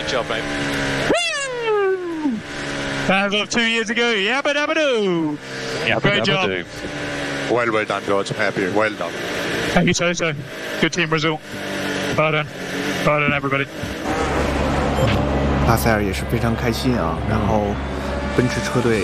Great job, mate. As of 2 years ago, yabba dabba doo. Great job. Well done, George. Happy. Well done. Thank you so. Good team, Brazil. Well done, everybody. 巴塞尔也是非常开心啊，然后奔驰车队